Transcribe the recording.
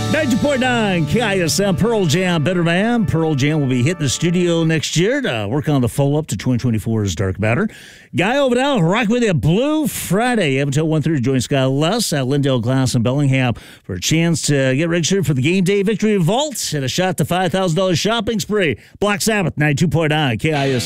92.9 KISM, Pearl Jam, Better Man. Pearl Jam will be hitting the studio next year to work on the follow-up to 2024's Dark Matter. Guy Overdell, rock with you Blue Friday. Up until 1:30, join Scott Luss at Lindell Glass in Bellingham for a chance to get registered for the Game Day Victory Vault and a shot to $5,000 shopping spree. Black Sabbath, 92.9 KISM.